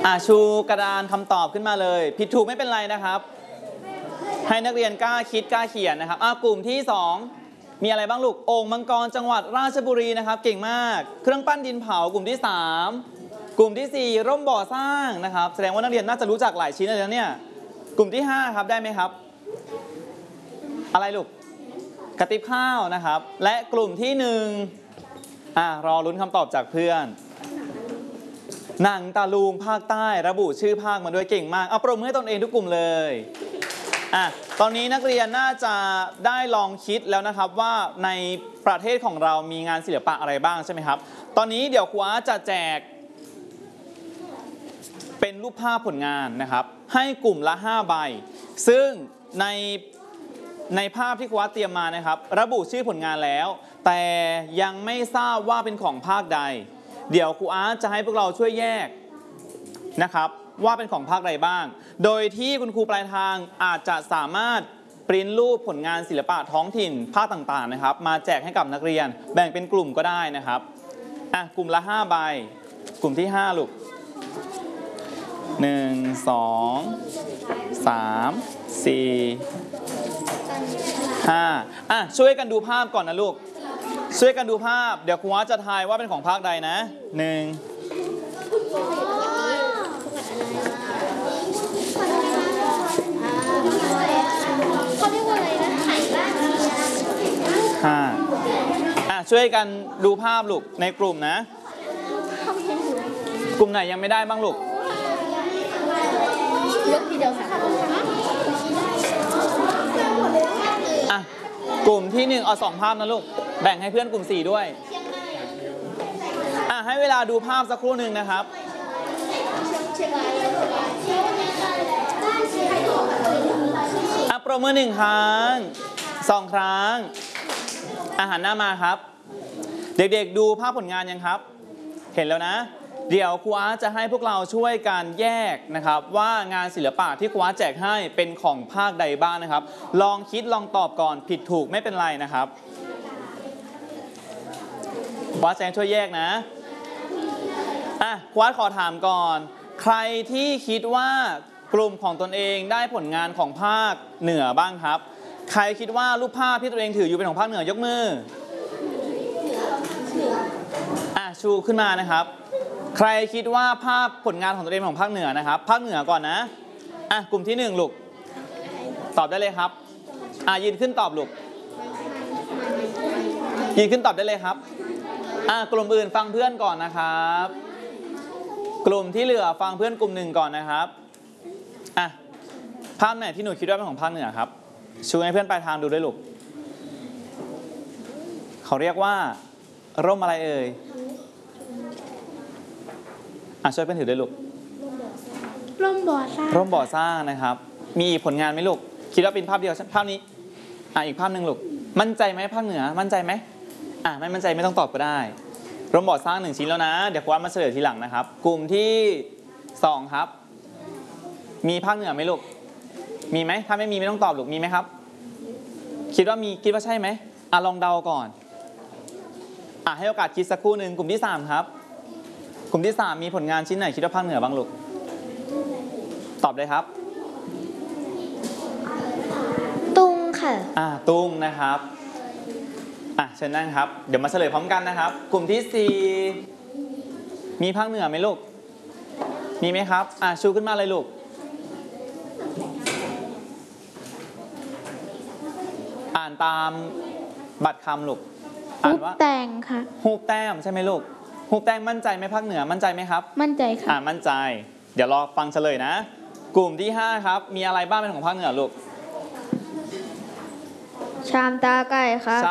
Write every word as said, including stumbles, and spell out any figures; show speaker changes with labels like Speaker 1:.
Speaker 1: อ่ะชูกระดานคำตอบขึ้นมาเลยผิดถูกไม่เป็นไรนะครับให้นักเรียนกล้าคิดกล้าเขียนนะครับอ่ะกลุ่มที่สองมีอะไรบ้างลูกโอ่งมังกรจังหวัดราชบุรีนะครับเก่งมากเครื่องปั้นดินเผากลุ่มที่สามกลุ่มที่สี่ร่มบ่อสร้างนะครับแสดงว่านักเรียนน่าจะรู้จักหลายชิ้นเลยนะเนี่ยกลุ่มที่ห้าครับได้ไหมครับอะไรลูกกระติบข้าวนะครับและกลุ่มที่หนึ่งอ่ะรอลุ้นคำตอบจากเพื่อนหนังตาลุงภาคใต้ระบุชื่อภาคมาด้วยเก่งมากเอาปรบมือให้ตนเองทุกกลุ่มเลยอ่ะตอนนี้นักเรียนน่าจะได้ลองคิดแล้วนะครับว่าในประเทศของเรามีงานศิลปะอะไรบ้างใช่ไหมครับตอนนี้เดี๋ยวครูอาจะแจกเป็นรูปภาพผลงานนะครับให้กลุ่มละห้าใบซึ่งในในภาพที่ครูอาเตรียมมานะครับระบุชื่อผลงานแล้วแต่ยังไม่ทราบว่าเป็นของภาคใดเดี๋ยวครูอาจะให้พวกเราช่วยแยกนะครับว่าเป็นของภาคใดบ้างโดยที่คุณครูปลายทางอาจจะสามารถปริ้นรูปผลงานศิลปะท้องถิ่นภาคต่างๆนะครับมาแจกให้กับนักเรียนแบ่งเป็นกลุ่มก็ได้นะครับอ่ะกลุ่มละห้าใบกลุ่มที่ห้าลูกหนึ่ง สอง สาม สี่ ห้าอ่ะช่วยกันดูภาพก่อนนะลูกช่วยกันดูภาพเดี๋ยวครูจะทายว่าเป็นของภาคใดนะหนึ่งห้าอ่ะช่วยกันดูภาพลูกในกลุ่มนะกลุ่มไหนยังไม่ได้บ้างลูก
Speaker 2: ยกทีเดียวสาม
Speaker 1: อ่ะกลุ่มที่หนึ่งเอาสองภาพนะลูกแบ่งให้เพื่อนกลุ่มสี่ด้วยอ่ะให้เวลาดูภาพสักครู่หนึ่งนะครับอ่ะปรบมือหนึ่งครั้งสองครั้งอาหารหน้ามาครับเด็กๆดูภาพผลงานยังครับเห็นแล้วนะเดี๋ยวครูอาจะให้พวกเราช่วยกันแยกนะครับว่างานศิลปะที่ครูอาแจกให้เป็นของภาคใดบ้างนะครับลองคิดลองตอบก่อนผิดถูกไม่เป็นไรนะครับครูอาจะช่วยแยกนะอ่ะครูอาขอถามก่อนใครที่คิดว่ากลุ่มของตนเองได้ผลงานของภาคเหนือบ้างครับใครคิดว่ารูปภาพที่ตัวเองถืออยู่เป็นของภาคเหนือยกมืออ่ะชูขึ้นมานะครับใครคิดว่าภาพผลงานของตัวเองของภาคเหนือนะครับภาคเหนือก่อนนะอ่ะกลุ่มที่หนึ่งลูกตอบได้เลยครับอ่ะยืนขึ้นตอบลูกยืนขึ้นตอบได้เลยครับอ่ะกลุ่มอื่นฟังเพื่อนก่อนนะครับกลุ่มที่เหลือฟังเพื่อนกลุ่มหนึ่งก่อนนะครับอ่ะภาพไหนที่หนูคิดว่าเป็นของภาคเหนือครับชูให้เพื่อนปลายทางดูด้วยลูกเขาเรียกว่าร่มอะไรเอ่ยอ่ะช่วยเพื่อนถือด้วยลูก
Speaker 2: ร่มบ่อสร้าง
Speaker 1: ร่มบ่อสร้างนะครับมีผลงานไหมลูกคิดว่าเป็นภาพเดียวภาพนี้อ่ะอีกภาพหนึ่งลูกมั่นใจไหมภาคเหนือมั่นใจไหมอ่ะไม่มั่นใจไม่ต้องตอบก็ได้ร่มบ่อสร้างหนึ่งชิ้นแล้วนะเดี๋ยวครูมาเฉลยทีหลังนะครับกลุ่มที่สองครับมีภาคเหนือไหมลูกมีไหมถ้าไม่มีไม่ต้องตอบลูกมีไหมครับคิดว่ามีคิดว่าใช่ไหมอ่ะลองเดาก่อนอ่ะให้โอกาสคิดสักครู่หนึ่งกลุ่มที่สามครับกลุ่มที่สามมีผลงานชิ้นไหนคิดว่าภาคเหนือบ้างลูกตอบเลยครับ
Speaker 2: ตุ้งค่ะ
Speaker 1: อ่ะตุ้งนะครับอ่ะเชิญนั่งครับเดี๋ยวมาเฉลยพร้อมกันนะครับกลุ่มที่สี่มีภาคเหนือไหมลูกมีไหมครับอ่ะชูขึ้นมาเลยลูกอ่านตามบัตรคำลูก
Speaker 2: อ่านว่าแตงค่ะ
Speaker 1: ฮูบแต้มใช่ไหมลูกฮูบแต้มมั่นใจไหมภาคเหนือมั่นใจไหมครับ
Speaker 2: มั่นใจค่ะ
Speaker 1: อ่ามั่นใจเดี๋ยวรอฟังเฉลยนะกลุ่มที่ห้าครับมีอะไรบ้างเป็นของภาคเหนือลูก
Speaker 2: ชามตาไก่ครับ